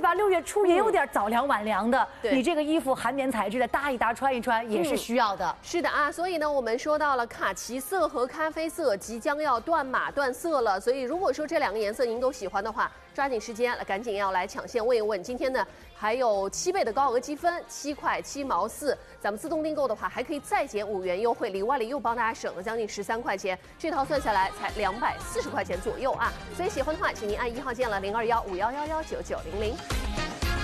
吧？6月初也有点早凉晚凉的， 对你这个衣服含棉材质的搭一搭穿一穿也是需要的。 是的啊，所以呢，我们说到了卡其色和咖啡色即将要断码断色了，所以如果说这2个颜色您都喜欢的话，抓紧时间赶紧要来抢先问一问。今天呢还有7倍的高额积分，7块7毛4，咱们自动订购的话还可以再减5元优惠，里外里又帮大家省了将近13块钱，这套算下来才240块钱左右啊。所以喜欢的话，请您按1号键了，0215111990。